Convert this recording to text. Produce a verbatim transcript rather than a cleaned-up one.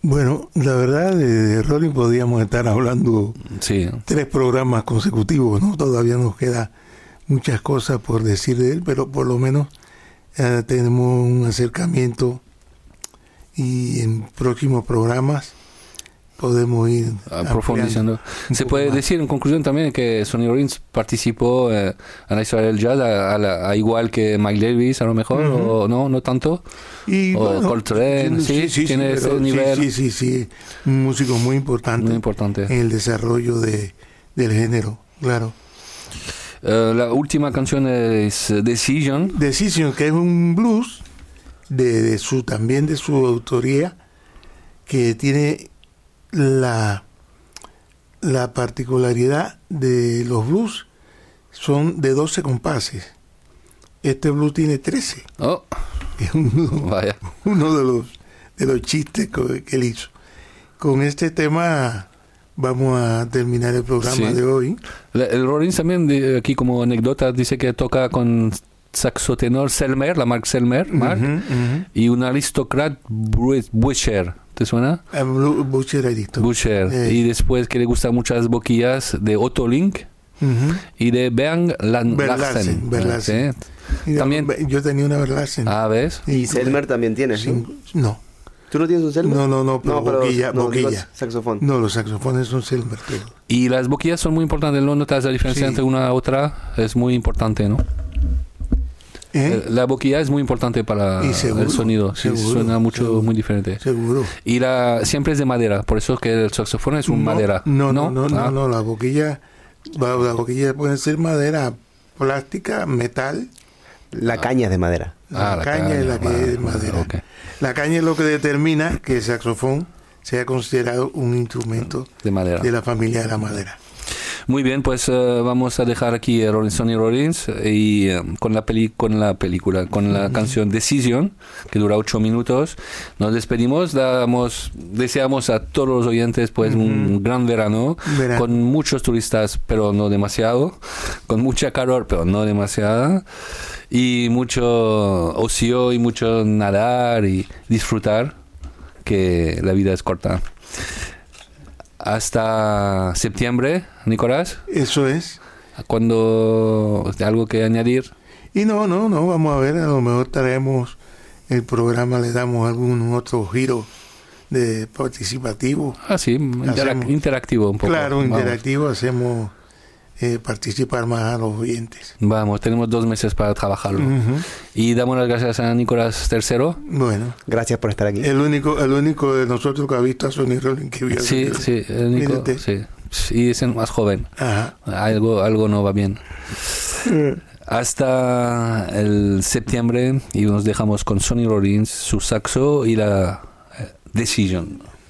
Bueno, la verdad, de Rolling podríamos estar hablando sí. tres programas consecutivos, ¿no? Todavía nos queda muchas cosas por decir de él, pero por lo menos eh, tenemos un acercamiento y en próximos programas podemos ir ah, profundizando. Se puede más. decir en conclusión también que Sonny Rollins participó eh, en la historia del jazz a, a, la, a igual que Miles Davis a lo mejor, uh-huh. o no, no tanto. Y, o bueno, Coltrane, sí, sí, sí tiene sí, ese nivel. Sí, sí, sí, sí, un músico muy importante, muy importante en el desarrollo de, del género, claro. Uh, la última canción es Decision. Decision, que es un blues de, de su también de su autoría, que tiene la la particularidad de los blues son de doce compases. Este blues tiene trece. Oh. Es uno, Vaya. uno de los de los chistes que él hizo. Con este tema vamos a terminar el programa sí. de hoy. La, el Rollins también, de, aquí como anécdota, dice que toca con saxotenor Selmer, la Mark Selmer, Mark, uh-huh, uh-huh. y un aristócrata Boucher. ¿Te suena? Uh, Boucher, aristócrata. Boucher. Eh. Y después que le gustan muchas boquillas de Otto Link uh-huh. y de Bernd Larsen. Larsen. ¿Sí? También. Yo tenía una Larsen. Ah, ¿ves? Y Selmer también tienes, ¿no? No. ¿Tú no tienes un Selmer? No, no, no, pero, no, pero boquilla, no, boquilla. Saxofón. No, los saxofones son Selmer. Pero. Y las boquillas son muy importantes, ¿no? ¿Notas la diferencia sí. entre una y otra? Es muy importante, ¿no? ¿Eh? La boquilla es muy importante para seguro, el sonido, sí, seguro, suena mucho, seguro, muy diferente. Seguro. Y la siempre es de madera, por eso que el saxofón es un no, madera. No, no, no, no, ah. no, la boquilla, la, la boquilla puede ser madera, plástica, metal. La ah. caña es de madera. La, ah, la caña, caña es la que madera, es de madera. Okay. La caña es lo que determina que el saxofón sea considerado un instrumento de madera, de la familia de la madera. Muy bien, pues uh, vamos a dejar aquí a Sonny Rollins y uh, con la peli con la película, con la uh-huh. canción Decision, que dura ocho minutos. Nos despedimos, damos, deseamos a todos los oyentes pues uh-huh. un gran verano, verano, con muchos turistas, pero no demasiado, con mucha calor, pero no demasiada, y mucho ocio y mucho nadar y disfrutar, que la vida es corta. Hasta septiembre, Nicolás. Eso es. ¿Cuándo algo que añadir? Y no, no, no, vamos a ver, a lo mejor traemos el programa, le damos algún otro giro de participativo. Ah, sí, interac- hacemos, interactivo un poco. Claro, interactivo, vamos. hacemos eh, participar más a los oyentes. Vamos, tenemos dos meses para trabajarlo. Uh-huh. Y damos las gracias a Nicolás Tercero. Bueno. Gracias por estar aquí. El único el único de nosotros que ha visto a Sonny Rollins que vio. Sí, el, sí, el único, sí. Y es el más joven. Ajá. Algo, algo no va bien. Hasta el septiembre y nos dejamos con Sonny Rollins, su saxo y la uh, Decision.